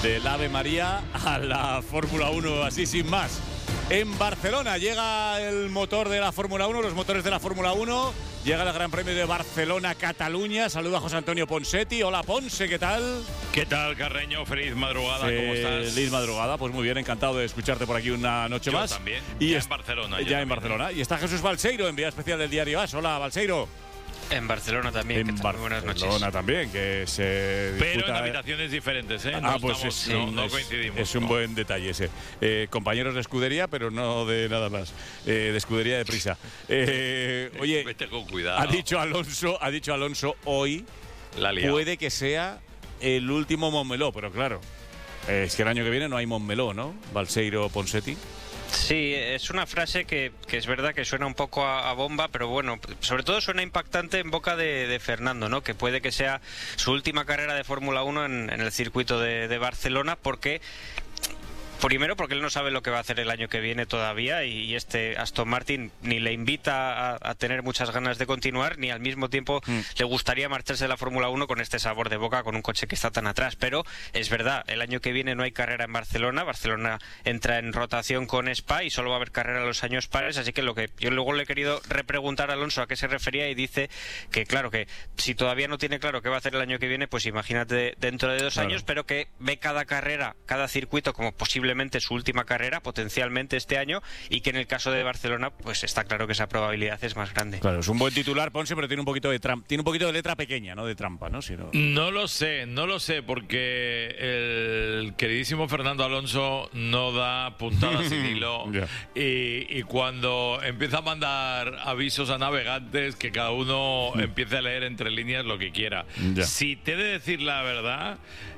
del Ave María a la Fórmula 1, así sin más. En Barcelona llega el motor de la Fórmula 1, los motores de la Fórmula 1. Llega el Gran Premio de Barcelona-Cataluña. Saluda a José Antonio Ponsetti. Hola, Ponce, ¿qué tal? ¿Qué tal, Carreño? Feliz madrugada, ¿cómo estás? Feliz madrugada, pues muy bien, encantado de escucharte por aquí una noche yo más. También. Y ya en Barcelona. Ya en Barcelona. Y está Jesús Balseiro, enviado especial del diario AS. Hola, Balseiro. En Barcelona también. En Buenas noches. Barcelona también, que se Pero disputa, en habitaciones diferentes, ¿eh? No coincidimos. Es un buen detalle ese. Compañeros de escudería, pero no de nada más. De escudería de prisa. Oye, vete con cuidado. Ha dicho Alonso hoy, puede que sea el último Montmeló, pero claro, es que el año que viene no hay Montmeló, ¿no? Balseiro, Ponsetti. Sí, es una frase que es verdad que suena un poco a bomba, pero bueno, sobre todo suena impactante en boca de Fernando, ¿no? Que puede que sea su última carrera de Fórmula 1 en el circuito de Barcelona, porque... Primero porque él no sabe lo que va a hacer el año que viene todavía y este Aston Martin ni le invita a tener muchas ganas de continuar, ni al mismo tiempo le gustaría marcharse de la Fórmula 1 con este sabor de boca, con un coche que está tan atrás. Pero es verdad, el año que viene no hay carrera en Barcelona. Barcelona entra en rotación con Spa y solo va a haber carrera en los años pares, así que lo que yo luego le he querido repreguntar a Alonso a qué se refería y dice que claro, que si todavía no tiene claro qué va a hacer el año que viene, pues imagínate dentro de 2 años, pero que ve cada carrera, cada circuito como posible su última carrera, potencialmente este año, y que en el caso de Barcelona, pues está claro que esa probabilidad es más grande. Claro, es un buen titular, Ponce, pero tiene un poquito de tiene un poquito de letra pequeña, ¿no? De trampa, ¿no? No lo sé, porque el queridísimo Fernando Alonso no da puntadas sin hilo. y cuando empieza a mandar avisos a navegantes, que cada uno empiece a leer entre líneas lo que quiera. Si te he de decir la verdad,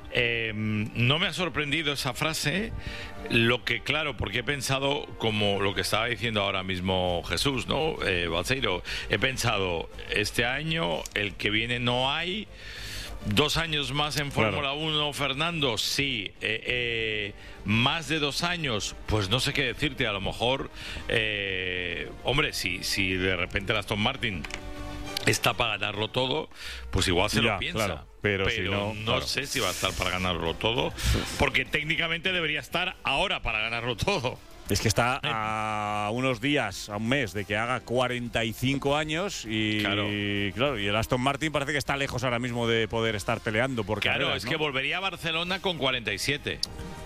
no me ha sorprendido esa frase, porque he pensado, como lo que estaba diciendo ahora mismo Jesús, ¿no? Balseiro, he pensado, este año, el que viene no hay, 2 años más en Fórmula 1, Fernando, sí, más de 2 años, pues no sé qué decirte, a lo mejor, hombre, si de repente el Aston Martin está para ganarlo todo, pues igual se lo piensa. Claro, pero si no sé si va a estar para ganarlo todo, porque técnicamente debería estar ahora para ganarlo todo. Es que está a unos días, a un mes de que haga 45 años y y el Aston Martin parece que está lejos ahora mismo de poder estar peleando por carreras, es que volvería a Barcelona con 47.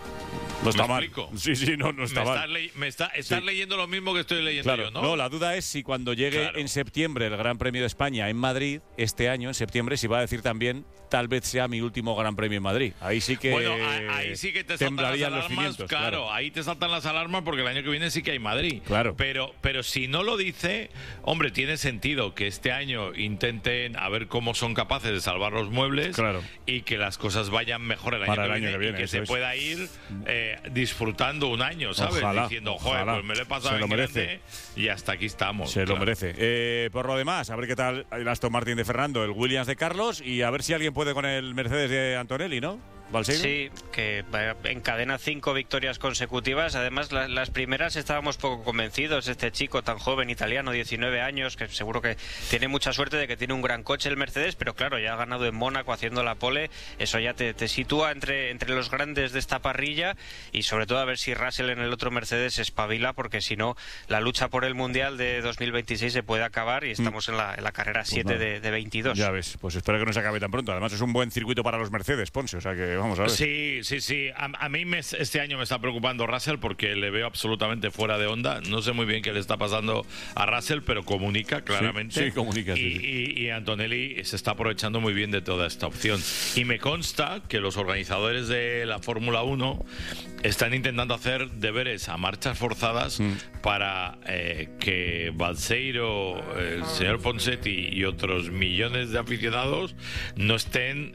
No está mal. Explico? Sí, no está mal. Estás leyendo lo mismo que estoy leyendo yo, ¿no? No, la duda es si cuando llegue en septiembre el Gran Premio de España en Madrid, este año, en septiembre, si va a decir también, tal vez sea mi último Gran Premio en Madrid. Ahí sí que ahí sí que te saltan las alarmas, ahí te saltan las alarmas porque el año que viene sí que hay Madrid. Claro. Pero si no lo dice, hombre, tiene sentido que este año intenten a ver cómo son capaces de salvar los muebles y que las cosas vayan mejor el año que viene y que se pueda ir disfrutando un año, ¿sabes? Ojalá, diciendo, joder, pues me lo he pasado en grande y hasta aquí estamos. Se lo merece. Por lo demás, a ver qué tal el Aston Martin de Fernando, el Williams de Carlos y a ver si alguien puede con el Mercedes de Antonelli, ¿no? ¿Balseiro? Sí, que encadena 5 victorias consecutivas. Además, las primeras estábamos poco convencidos. Este chico tan joven, italiano, 19 años, que seguro que tiene mucha suerte de que tiene un gran coche el Mercedes, pero claro, ya ha ganado en Mónaco haciendo la pole. Eso ya te sitúa entre los grandes de esta parrilla y sobre todo a ver si Russell en el otro Mercedes espabila, porque si no, la lucha por el Mundial de 2026 se puede acabar y estamos en la carrera 7 de 22. Ya ves, pues espero que no se acabe tan pronto. Además es un buen circuito para los Mercedes, Ponce, o sea que vamos a ver. Sí. A mí este año me está preocupando Russell porque le veo absolutamente fuera de onda. No sé muy bien qué le está pasando a Russell, pero comunica claramente. Sí, comunica. Y Antonelli se está aprovechando muy bien de toda esta opción. Y me consta que los organizadores de la Fórmula 1 están intentando hacer deberes a marchas forzadas para que Balseiro, el señor Ponsetti y otros millones de aficionados no estén,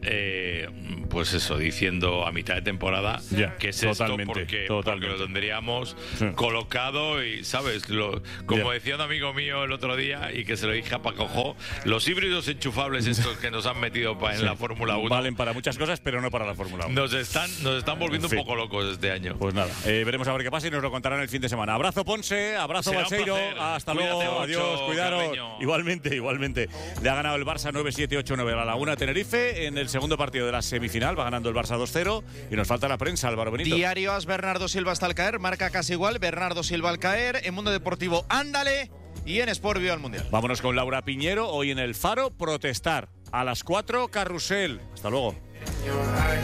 pues eso, diciendo a mitad de temporada que es esto porque lo tendríamos colocado y, ¿sabes? Como decía un amigo mío el otro día y que se lo dije a Paco Jo, los híbridos enchufables estos que nos han metido en la Fórmula 1 valen para muchas cosas, pero no para la Fórmula 1. Nos están volviendo un poco locos este año. Pues nada, veremos a ver qué pasa y nos lo contarán el fin de semana. Abrazo, Ponce, abrazo, Balseiro, hasta luego, adiós, cuidaros. Carreño. Igualmente. Le ha ganado el Barça 9-7-8-9 a la Laguna Tenerife en el segundo partido de las semifinales. final, va ganando el Barça 2-0 y nos falta la prensa, Álvaro Benito. Diario AS, Bernardo Silva hasta al caer, marca casi igual, Bernardo Silva al caer, en Mundo Deportivo, ándale, y en Sport Viva al Mundial. Vámonos con Laura Piñero, hoy en El Faro, protestar. A las 4, carrusel. Hasta luego.